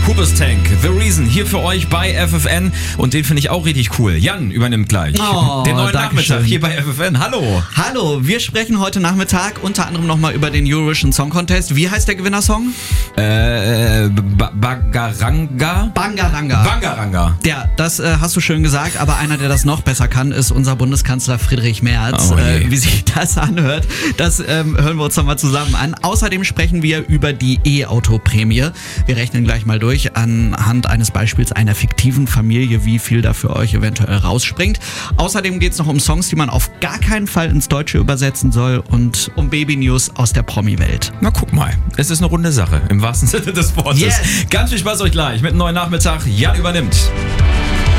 Hoobastank, The Reason, hier für euch bei FFN und den finde ich auch richtig cool. Jan übernimmt gleich den neuen Nachmittag hier bei FFN. Hallo. Hallo, wir sprechen heute Nachmittag unter anderem nochmal über den Eurovision Song Contest. Wie heißt der Gewinnersong? Bangaranga. Bangaranga. Ja, das hast du schön gesagt, aber einer, der das noch besser kann, ist unser Bundeskanzler Friedrich Merz. Wie sich das anhört, das hören wir uns nochmal zusammen an. Außerdem sprechen wir über die E-Auto-Prämie. Wir rechnen gleich mal durch anhand eines Beispiels einer fiktiven Familie, wie viel da für euch eventuell rausspringt. Außerdem geht es noch um Songs, die man auf gar keinen Fall ins Deutsche übersetzen soll und um Baby-News aus der Promi-Welt. Na guck mal, es ist eine runde Sache, im wahrsten Sinne des Wortes. Yes. Ganz viel Spaß euch gleich mit einem neuen Nachmittag. Jan übernimmt.